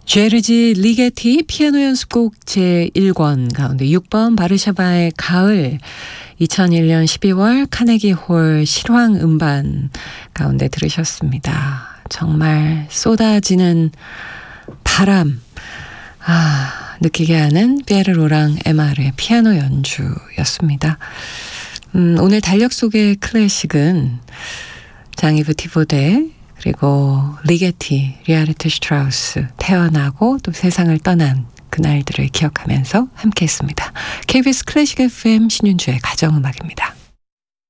제르지 리게티 피아노 연습곡 제1권 가운데 6번 바르샤바의 가을, 2001년 12월 카네기 홀 실황 음반 가운데 들으셨습니다. 정말 쏟아지는 바람, 느끼게 하는 피에르 로랑 에마르의 피아노 연주였습니다. 오늘 달력 속의 클래식은 장이브 티보데 그리고 리게티, 리하르트 슈트라우스 태어나고 또 세상을 떠난 그날들을 기억하면서 함께했습니다. KBS 클래식 FM 신윤주의 가정음악입니다.